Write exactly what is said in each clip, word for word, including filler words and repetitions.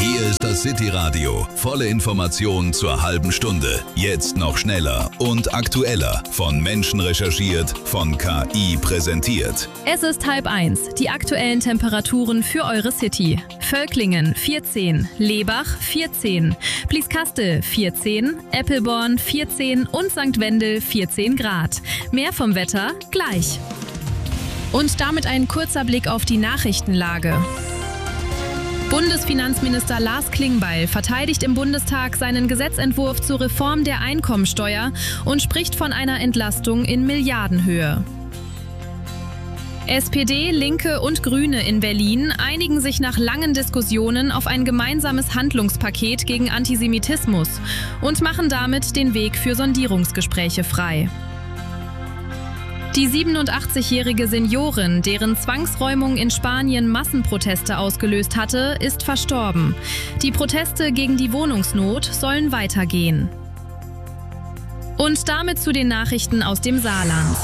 Hier ist das City Radio. Volle Informationen zur halben Stunde. Jetzt noch schneller und aktueller. Von Menschen recherchiert, von K I präsentiert. Es ist halb eins. Die aktuellen Temperaturen für eure City. Völklingen vierzehn, Lebach vierzehn, Blieskastel vierzehn, Eppelborn vierzehn und Sankt Wendel vierzehn Grad. Mehr vom Wetter gleich. Und damit ein kurzer Blick auf die Nachrichtenlage. Bundesfinanzminister Lars Klingbeil verteidigt im Bundestag seinen Gesetzentwurf zur Reform der Einkommensteuer und spricht von einer Entlastung in Milliardenhöhe. S P D, Linke und Grüne in Berlin einigen sich nach langen Diskussionen auf ein gemeinsames Handlungspaket gegen Antisemitismus und machen damit den Weg für Sondierungsgespräche frei. Die siebenundachtzigjährige Seniorin, deren Zwangsräumung in Spanien Massenproteste ausgelöst hatte, ist verstorben. Die Proteste gegen die Wohnungsnot sollen weitergehen. Und damit zu den Nachrichten aus dem Saarland.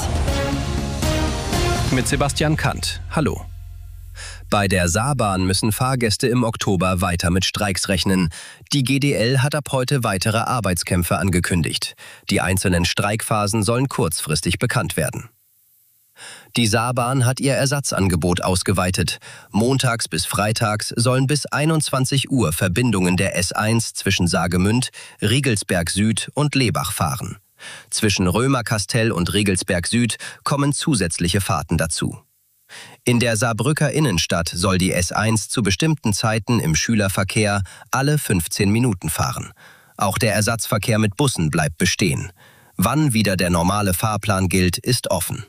Mit Sebastian Kant. Hallo. Bei der Saarbahn müssen Fahrgäste im Oktober weiter mit Streiks rechnen. Die G D L hat ab heute weitere Arbeitskämpfe angekündigt. Die einzelnen Streikphasen sollen kurzfristig bekannt werden. Die Saarbahn hat ihr Ersatzangebot ausgeweitet. Montags bis freitags sollen bis einundzwanzig Uhr Verbindungen der S eins zwischen Saargemünd, Riegelsberg Süd und Lebach fahren. Zwischen Römerkastell und Riegelsberg Süd kommen zusätzliche Fahrten dazu. In der Saarbrücker Innenstadt soll die S eins zu bestimmten Zeiten im Schülerverkehr alle fünfzehn Minuten fahren. Auch der Ersatzverkehr mit Bussen bleibt bestehen. Wann wieder der normale Fahrplan gilt, ist offen.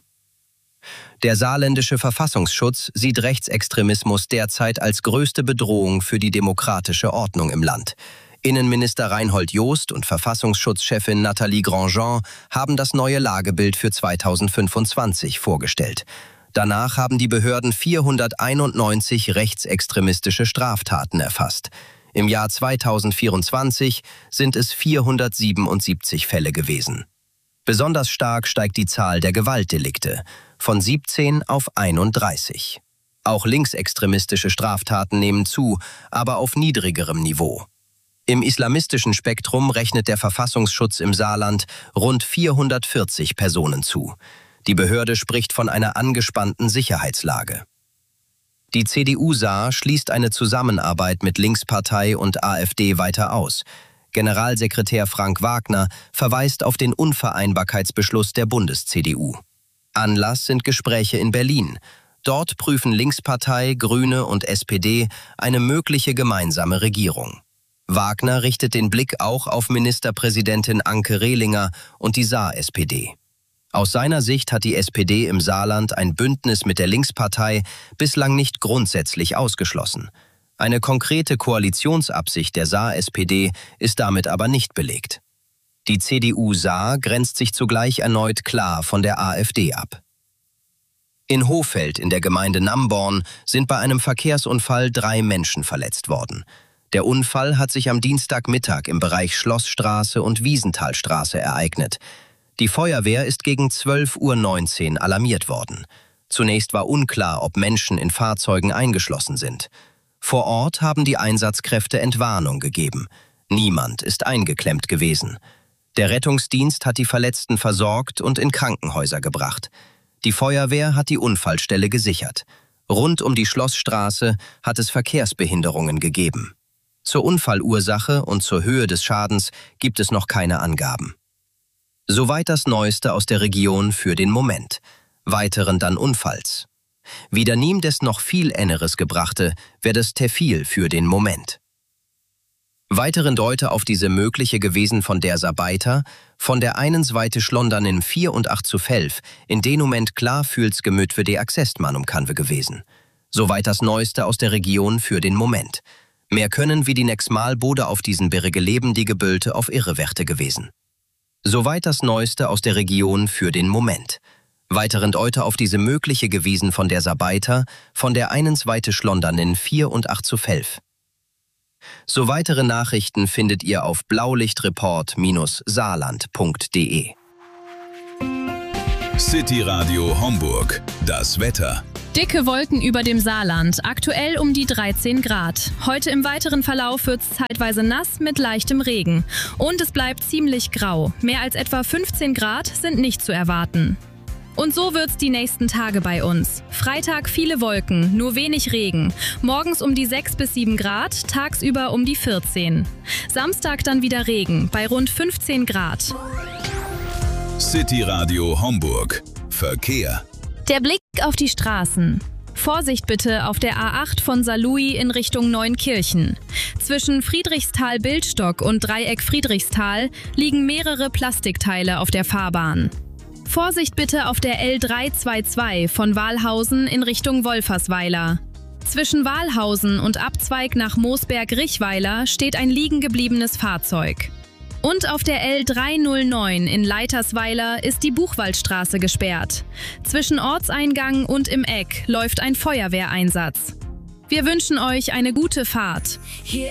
Der saarländische Verfassungsschutz sieht Rechtsextremismus derzeit als größte Bedrohung für die demokratische Ordnung im Land. Innenminister Reinhold Jost und Verfassungsschutzchefin Nathalie Grandjean haben das neue Lagebild für zweitausendfünfundzwanzig vorgestellt. Danach haben die Behörden vierhunderteinundneunzig rechtsextremistische Straftaten erfasst. Im Jahr zweitausendvierundzwanzig sind es vierhundertsiebenundsiebzig Fälle gewesen. Besonders stark steigt die Zahl der Gewaltdelikte, von siebzehn auf einunddreißig. Auch linksextremistische Straftaten nehmen zu, aber auf niedrigerem Niveau. Im islamistischen Spektrum rechnet der Verfassungsschutz im Saarland rund vierhundertvierzig Personen zu. Die Behörde spricht von einer angespannten Sicherheitslage. Die C D U Saar schließt eine Zusammenarbeit mit Linkspartei und AfD weiter aus. Generalsekretär Frank Wagner verweist auf den Unvereinbarkeitsbeschluss der Bundes-C D U. Anlass sind Gespräche in Berlin. Dort prüfen Linkspartei, Grüne und S P D eine mögliche gemeinsame Regierung. Wagner richtet den Blick auch auf Ministerpräsidentin Anke Rehlinger und die Saar-S P D. Aus seiner Sicht hat die S P D im Saarland ein Bündnis mit der Linkspartei bislang nicht grundsätzlich ausgeschlossen. Eine konkrete Koalitionsabsicht der Saar-S P D ist damit aber nicht belegt. Die C D U Saar grenzt sich zugleich erneut klar von der AfD ab. In Hohfeld in der Gemeinde Namborn sind bei einem Verkehrsunfall drei Menschen verletzt worden. Der Unfall hat sich am Dienstagmittag im Bereich Schlossstraße und Wiesenthalstraße ereignet. Die Feuerwehr ist gegen zwölf Uhr neunzehn alarmiert worden. Zunächst war unklar, ob Menschen in Fahrzeugen eingeschlossen sind. Vor Ort haben die Einsatzkräfte Entwarnung gegeben. Niemand ist eingeklemmt gewesen. Der Rettungsdienst hat die Verletzten versorgt und in Krankenhäuser gebracht. Die Feuerwehr hat die Unfallstelle gesichert. Rund um die Schlossstraße hat es Verkehrsbehinderungen gegeben. Zur Unfallursache und zur Höhe des Schadens gibt es noch keine Angaben. Soweit das Neueste aus der Region für den Moment. Weiteren dann Unfalls. Wieder niem des noch viel Enneres gebrachte, wär das Tefil für den Moment. Weiteren Deute auf diese mögliche gewesen von der Saarbeiter, von der einen Seite Schlondern in vier und acht zu Felf, in den Moment klar fühls Gemüt für die Accestmann um Kanwe gewesen. Soweit das Neueste aus der Region für den Moment. Mehr können wie die nächstmal Bode auf diesen Berge leben die Gebülte auf ihre Werte gewesen. Soweit das Neueste aus der Region für den Moment. Weiteren Deute auf diese mögliche gewesen von der Saarbeiter, von der einen Seite Schlondern in vier und acht zu Felf. So weitere Nachrichten findet ihr auf blaulichtreport Bindestrich saarland Punkt de. City Radio Homburg. Das Wetter. Dicke Wolken über dem Saarland, aktuell um die dreizehn Grad. Heute im weiteren Verlauf wird es zeitweise nass mit leichtem Regen. Und es bleibt ziemlich grau. Mehr als etwa fünfzehn Grad sind nicht zu erwarten. Und so wird's die nächsten Tage bei uns. Freitag viele Wolken, nur wenig Regen. Morgens um die sechs bis sieben Grad, tagsüber um die vierzehn. Samstag dann wieder Regen, bei rund fünfzehn Grad. City Radio Homburg. Verkehr. Der Blick auf die Straßen. Vorsicht bitte auf der A acht von Saarlouis in Richtung Neunkirchen. Zwischen Friedrichsthal-Bildstock und Dreieck Friedrichsthal liegen mehrere Plastikteile auf der Fahrbahn. Vorsicht bitte auf der L dreihundertzweiundzwanzig von Wahlhausen in Richtung Wolfersweiler. Zwischen Wahlhausen und Abzweig nach Moosberg-Richweiler steht ein liegen gebliebenes Fahrzeug. Und auf der L dreihundertneun in Leitersweiler ist die Buchwaldstraße gesperrt. Zwischen Ortseingang und im Eck läuft ein Feuerwehreinsatz. Wir wünschen euch eine gute Fahrt. Hier